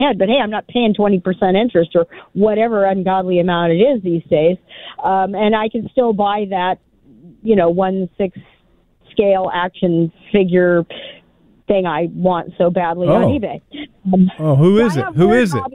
head. But hey, I'm not paying 20% interest or whatever ungodly amount it is these days, and I can still buy that, 1/6 scale action figure thing I want so badly on eBay. Who is it? Who is it?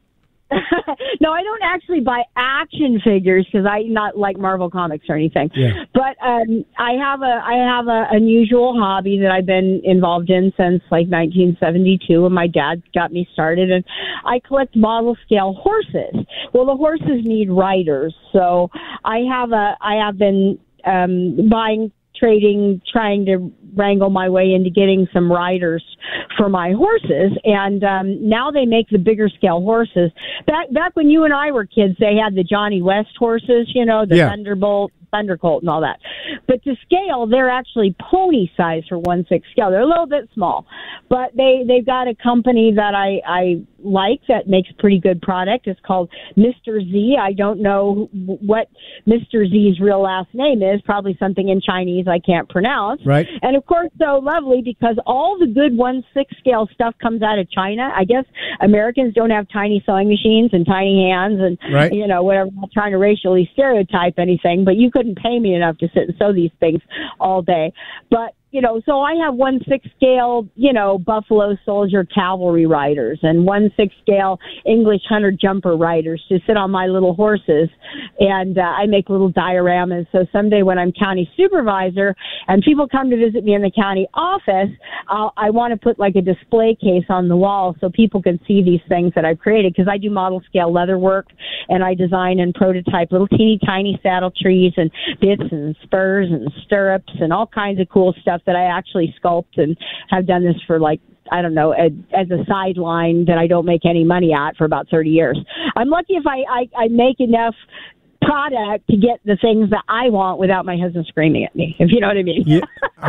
No, I don't actually buy action figures because I not like Marvel Comics or anything. Yeah. But I have a unusual hobby that I've been involved in since like 1972 when my dad got me started, and I collect model scale horses. Well, the horses need riders, so I have been buying, trading, trying to wrangle my way into getting some riders for my horses, and now they make the bigger scale horses. Back when you and I were kids, they had the Johnny West horses, the Thunderbolt, Thundercolt, and all that. But to scale, they're actually pony size for 1/6 scale. They're a little bit small, but they've got a company that I like that makes pretty good product. It's called Mr. Z. I don't know what Mr. Z's real last name is. Probably something in Chinese I can't pronounce. Right. And of course, so lovely because all the good 1/6 scale stuff comes out of China. I guess Americans don't have tiny sewing machines and tiny hands and whatever. I'm not trying to racially stereotype anything, but you couldn't pay me enough to sit and sew these things all day. But so I have 1/6 scale, Buffalo Soldier cavalry riders and 1/6 scale English hunter jumper riders to sit on my little horses. And I make little dioramas. So someday when I'm county supervisor and people come to visit me in the county office, I want to put like a display case on the wall so people can see these things that I've created, because I do model scale leather work and I design and prototype little teeny tiny saddle trees and bits and spurs and stirrups and all kinds of cool stuff that I actually sculpt, and have done this for like, I don't know, as a sideline that I don't make any money at for about 30 years. I'm lucky if I make enough product to get the things that I want without my husband screaming at me, if you know what I mean. Yeah,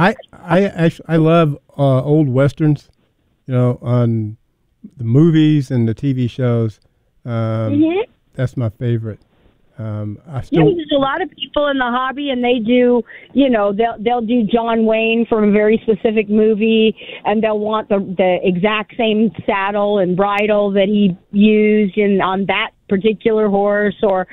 I love old Westerns, on the movies and the TV shows. That's my favorite. There's a lot of people in the hobby, and they do, they'll do John Wayne from a very specific movie, and they'll want the exact same saddle and bridle that he used on that particular horse, or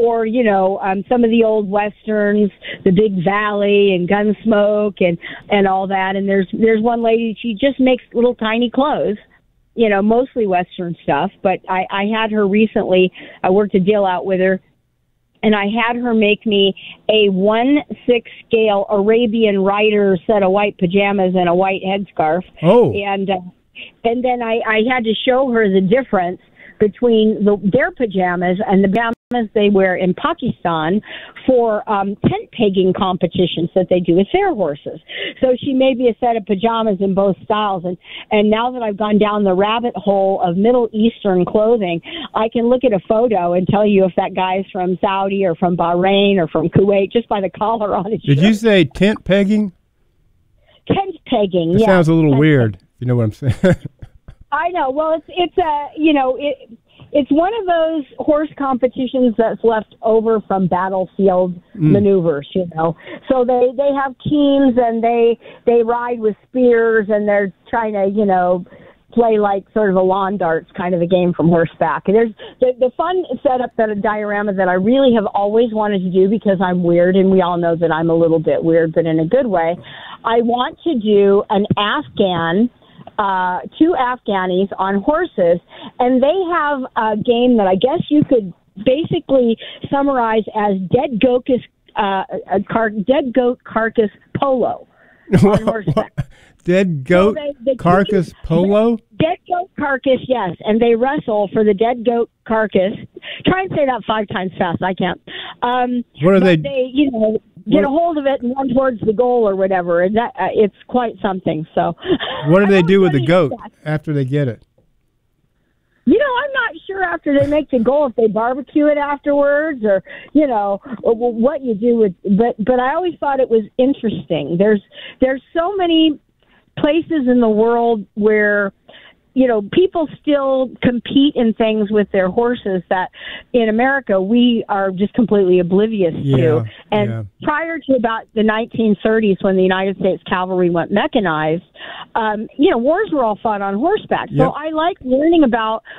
some of the old Westerns, the Big Valley and Gunsmoke and all that. And there's one lady, she just makes little tiny clothes, mostly Western stuff. But I had her recently, I worked a deal out with her, and I had her make me a 1/6 scale Arabian Rider set of white pajamas and a white headscarf. Oh. And then I had to show her the difference between their pajamas and the pajamas they wear in Pakistan for tent pegging competitions that they do with their horses. So she made me a set of pajamas in both styles. And now that I've gone down the rabbit hole of Middle Eastern clothing, I can look at a photo and tell you if that guy's from Saudi or from Bahrain or from Kuwait just by the collar on his shirt. Did you say tent pegging? Tent pegging, That sounds a little weird, if you know what I'm saying. I know. Well, it's one of those horse competitions that's left over from battlefield maneuvers, So they have teams, and they ride with spears, and they're trying to, play like sort of a lawn darts kind of a game from horseback. And there's the fun setup, that a diorama that I really have always wanted to do, because I'm weird, and we all know that I'm a little bit weird, but in a good way. I want to do an Afghan, 2 Afghanis on horses, and they have a game that I guess you could basically summarize as dead goat carcass polo on horseback. Dead goat carcass polo? Dead goat carcass, yes. And they wrestle for the dead goat carcass. Try and say that 5 times fast. I can't. What are they? They, get a hold of it and run towards the goal or whatever. And that it's quite something. So, what do they do with the goat after they get it? I'm not sure after they make the goal if they barbecue it afterwards, or what you do with. But I always thought it was interesting. There's so many places in the world where people still compete in things with their horses that in America we are just completely oblivious to. And prior to about the 1930s, when the United States cavalry went mechanized, wars were all fought on horseback. So I like learning about